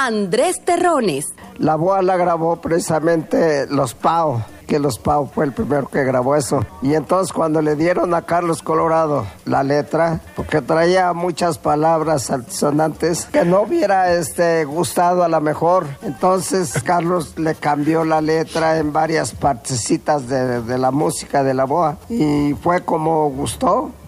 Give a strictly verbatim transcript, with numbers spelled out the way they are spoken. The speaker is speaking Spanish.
Andrés Terrones. La boa la grabó precisamente Los Pau, que Los Pau fue el primero que grabó eso. Y entonces cuando le dieron a Carlos Colorado la letra, porque traía muchas palabras altisonantes que no hubiera este, gustado a lo mejor, entonces Carlos le cambió la letra en varias partecitas de, de la música de la boa y fue como gustó.